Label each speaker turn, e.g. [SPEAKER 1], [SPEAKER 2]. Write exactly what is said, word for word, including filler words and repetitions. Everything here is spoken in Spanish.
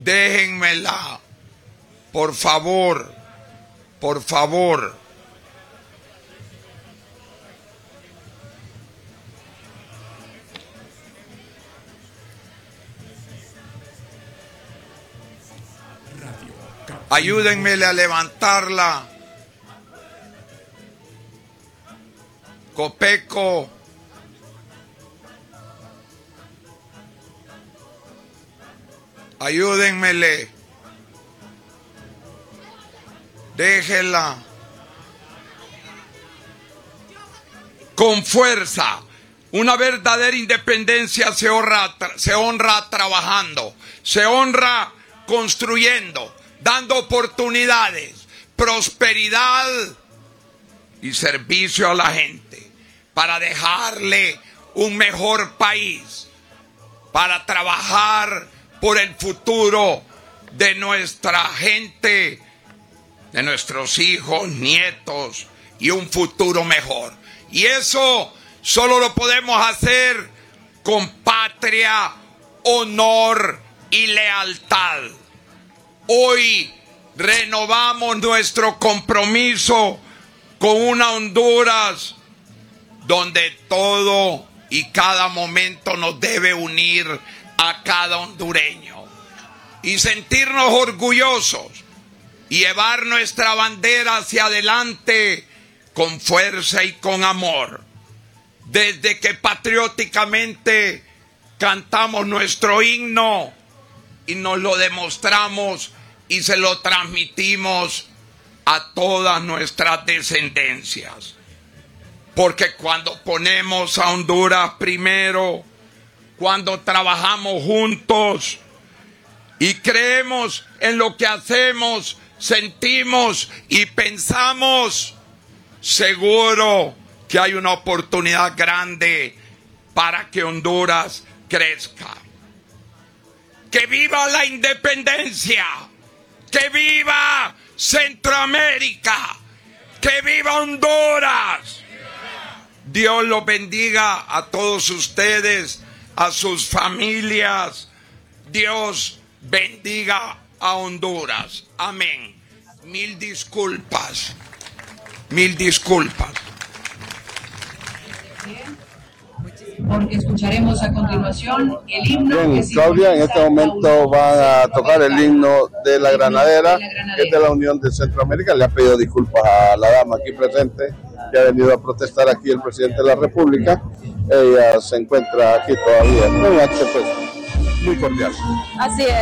[SPEAKER 1] Déjenmela, por favor, por favor. Ayúdenmele a levantarla. Copeco. Ayúdenmele. Déjela. Con fuerza. Una verdadera independencia se honra, se honra trabajando, se honra construyendo, dando oportunidades, prosperidad y servicio a la gente, para dejarle un mejor país, para trabajar por el futuro de nuestra gente, de nuestros hijos, nietos y un futuro mejor. Y eso solo lo podemos hacer con patria, honor y lealtad. Hoy renovamos nuestro compromiso con una Honduras donde todo y cada momento nos debe unir a cada hondureño y sentirnos orgullosos y llevar nuestra bandera hacia adelante con fuerza y con amor. Desde que patrióticamente cantamos nuestro himno y nos lo demostramos y se lo transmitimos a todas nuestras descendencias. Porque cuando ponemos a Honduras primero, cuando trabajamos juntos y creemos en lo que hacemos, sentimos y pensamos, seguro que hay una oportunidad grande para que Honduras crezca. ¡Que viva la independencia! ¡Que viva Centroamérica! ¡Que viva Honduras! Dios los bendiga a todos ustedes, a sus familias. Dios bendiga a Honduras. Amén. Mil disculpas. Mil disculpas.
[SPEAKER 2] Porque escucharemos a continuación el himno.
[SPEAKER 3] Bien, Claudia, en este momento van a tocar el himno de la Granadera, que es de la Unión de Centroamérica. Le ha pedido disculpas a la dama aquí presente, que ha venido a protestar aquí el presidente de la República. Ella se encuentra aquí todavía. Un acto pues muy cordial.
[SPEAKER 4] Así es.